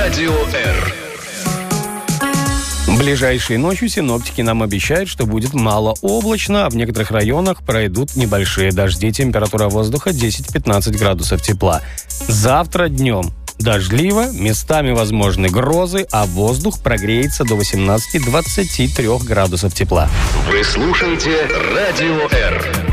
Радио Р. Ближайшей ночью синоптики нам обещают, что будет малооблачно, а в некоторых районах пройдут небольшие дожди. Температура воздуха 10-15 градусов тепла. Завтра днем дождливо, местами возможны грозы, а воздух прогреется до 18-23 градусов тепла. Вы слушаете Радио Р.